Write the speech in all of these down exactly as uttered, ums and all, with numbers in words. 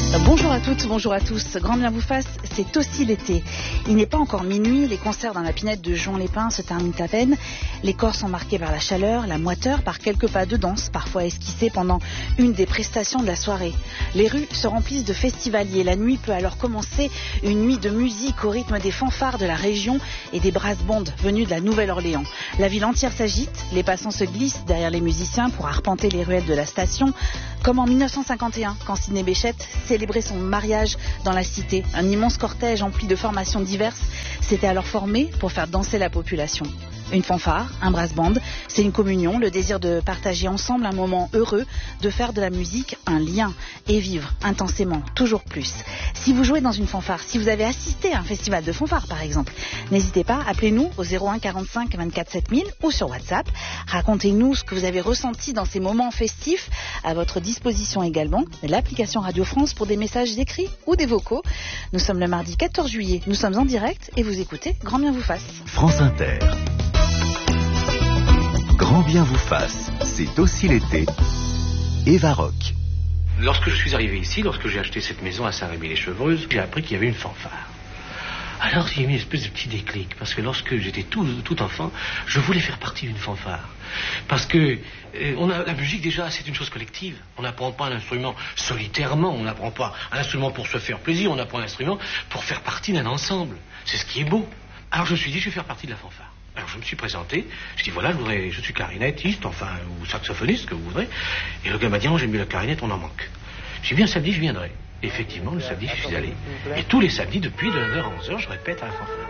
Bonjour à toutes, bonjour à tous. Grand bien vous fasse, c'est aussi l'été. Il n'est pas encore minuit, les concerts dans la pinette de Juan-les-Pins se terminent à peine. Les corps sont marqués par la chaleur, la moiteur, par quelques pas de danse, parfois esquissés pendant une des prestations de la soirée. Les rues se remplissent de festivaliers. La nuit peut alors commencer, une nuit de musique au rythme des fanfares de la région et des brass bands venus de la Nouvelle-Orléans. La ville entière s'agite, les passants se glissent derrière les musiciens pour arpenter les ruelles de la station, comme en mille neuf cent cinquante et un, quand Sidney Bechet célébrait son mariage dans la cité. Un immense cortège empli de formations diverses s'était alors formé pour faire danser la population. Une fanfare, un brass band, c'est une communion, le désir de partager ensemble un moment heureux, de faire de la musique un lien et vivre intensément, toujours plus. Si vous jouez dans une fanfare, si vous avez assisté à un festival de fanfare par exemple, n'hésitez pas, appelez-nous au zéro un quarante-cinq vingt-quatre sept mille ou sur WhatsApp. Racontez-nous ce que vous avez ressenti dans ces moments festifs. À votre disposition également l'application Radio France pour des messages écrits ou des vocaux. Nous sommes le mardi quatorze juillet, nous sommes en direct et vous écoutez Grand bien vous fasse. France Inter. Grand bien vous fasse, c'est aussi l'été. Eva Rock. Lorsque je suis arrivé ici, lorsque j'ai acheté cette maison à Saint-Rémy-les-Chevreuses, j'ai appris qu'il y avait une fanfare. Alors il y a eu une espèce de petit déclic, parce que lorsque j'étais tout, tout enfant, je voulais faire partie d'une fanfare. Parce que euh, on a, la musique déjà, c'est une chose collective. On n'apprend pas un instrument solitairement, on n'apprend pas un instrument pour se faire plaisir, on apprend un instrument pour faire partie d'un ensemble. C'est ce qui est beau. Alors je me suis dit, je vais faire partie de la fanfare. Alors je me suis présenté, je dis voilà, je, voudrais, je suis clarinettiste, enfin, ou saxophoniste, ce que vous voudrez. Et le gars m'a dit, oh, j'aime bien la clarinette, on en manque. J'ai dit, bien samedi, je viendrai. Et effectivement, le samedi, je suis allé. Et tous les samedis, depuis de neuf heures à onze heures, je répète à la fanfare.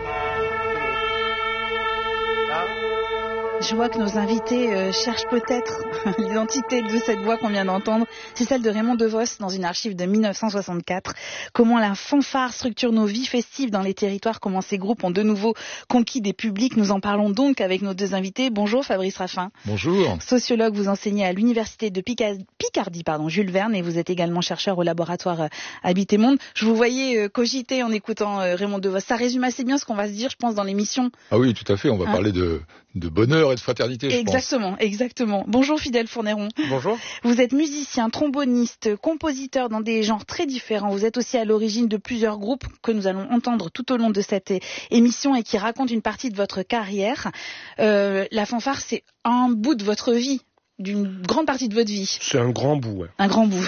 Je vois que nos invités euh, cherchent peut-être l'identité de cette voix qu'on vient d'entendre. C'est celle de Raymond DeVos dans une archive de mille neuf cent soixante-quatre. Comment la fanfare structure nos vies festives dans les territoires, comment ces groupes ont de nouveau conquis des publics. Nous en parlons donc avec nos deux invités. Bonjour Fabrice Raffin. Bonjour. Sociologue, vous enseignez à l'université de Picardie, Picardie pardon, Jules Verne, et vous êtes également chercheur au laboratoire euh, Habiter Monde. Je vous voyais euh, cogiter en écoutant euh, Raymond DeVos. Ça résume assez bien ce qu'on va se dire, je pense, dans l'émission. Ah oui, tout à fait. On va hein parler de, de bonheur et de fraternité, je exactement, pense. Exactement. Bonjour Fidèle Fournéron. Bonjour. Vous êtes musicien, tromboniste, compositeur dans des genres très différents. Vous êtes aussi à l'origine de plusieurs groupes que nous allons entendre tout au long de cette émission et qui racontent une partie de votre carrière. Euh, la fanfare, c'est un bout de votre vie. D'une grande partie de votre vie. C'est un grand bout, ouais. Un grand bout.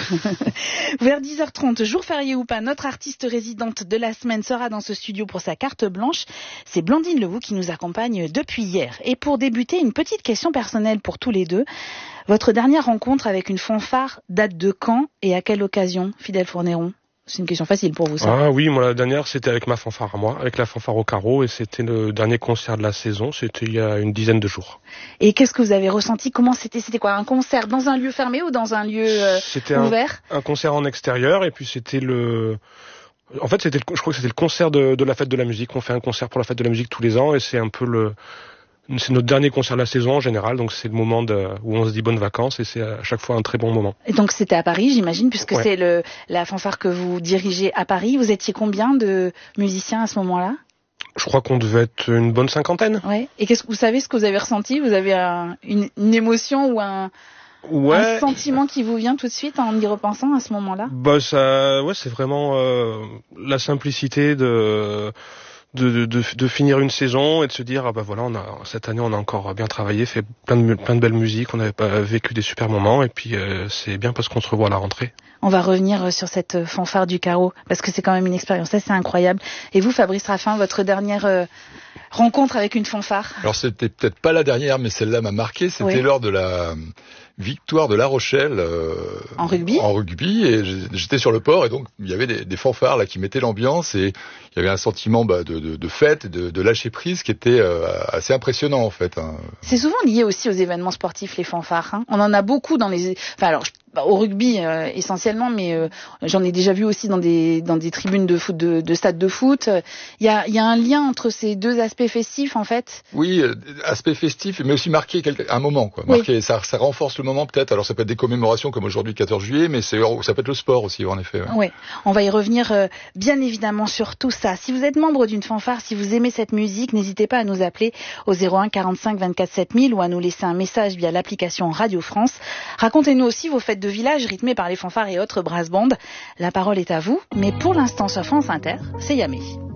Vers dix heures trente, jour férié ou pas, notre artiste résidente de la semaine sera dans ce studio pour sa carte blanche. C'est Blandine Lehoux qui nous accompagne depuis hier. Et pour débuter, une petite question personnelle pour tous les deux. Votre dernière rencontre avec une fanfare date de quand et à quelle occasion, Fidèle Fournéron ? C'est une question facile pour vous, ça. Ah oui, moi, la dernière, c'était avec ma fanfare à moi, avec la fanfare au carreau, et c'était le dernier concert de la saison, c'était il y a une dizaine de jours. Et qu'est-ce que vous avez ressenti ? Comment c'était ? C'était quoi ? Un concert dans un lieu fermé ou dans un lieu euh, c'était ouvert ? un, un concert en extérieur, et puis c'était le... En fait, c'était, je crois que c'était le concert de, de la fête de la musique. On fait un concert pour la fête de la musique tous les ans, et c'est un peu le... C'est notre dernier concert de la saison en général, donc c'est le moment de, où on se dit bonnes vacances et c'est à chaque fois un très bon moment. Et donc c'était à Paris, j'imagine, puisque ouais. c'est le, la fanfare que vous dirigez à Paris. Vous étiez combien de musiciens à ce moment-là ? Je crois qu'on devait être une bonne cinquantaine. Ouais. Et qu'est-ce que vous savez ce que vous avez ressenti ? Vous avez un, une, une émotion ou un, ouais. un sentiment qui vous vient tout de suite en y repensant à ce moment-là ? Bah ça, ouais, c'est vraiment euh, la simplicité de. De, de, de, de finir une saison et de se dire ah bah voilà on a cette année on a encore bien travaillé, fait plein de plein de belles musiques, on avait pas vécu des super moments et puis euh, c'est bien parce qu'on se revoit à la rentrée. On va revenir sur cette fanfare du carreau parce que c'est quand même une expérience assez incroyable. Et vous Fabrice Raffin, votre dernière euh, rencontre avec une fanfare ? Alors c'était peut-être pas la dernière mais celle-là m'a marqué, c'était oui. lors de la victoire de La Rochelle euh, en rugby. En rugby et j'étais sur le port et donc il y avait des, des fanfares là qui mettaient l'ambiance et il y avait un sentiment bah, de, de, de fête, de, de lâcher prise qui était euh, assez impressionnant en fait. Hein. C'est souvent lié aussi aux événements sportifs les fanfares. Hein. On en a beaucoup dans les, enfin alors bah, au rugby euh, essentiellement, mais euh, j'en ai déjà vu aussi dans des dans des tribunes de foot, de, de stades de foot. Il y a il y a un lien entre ces deux aspects festifs en fait. Oui, euh, aspect festif, mais aussi marquer quelque, un moment quoi. Marquer, oui. ça, ça renforce le moment peut-être. Alors ça peut être des commémorations comme aujourd'hui le quatorze juillet, mais c'est ça peut être le sport aussi en effet. Ouais. Oui, on va y revenir euh, bien évidemment sur tout ça. Si vous êtes membre d'une fanfare, si vous aimez cette musique, n'hésitez pas à nous appeler au zéro un quarante-cinq vingt-quatre sept mille ou à nous laisser un message via l'application Radio France. Racontez-nous aussi vos fêtes de village rythmée par les fanfares et autres brass bands. La parole est à vous, mais pour l'instant sur France Inter, c'est Yamé.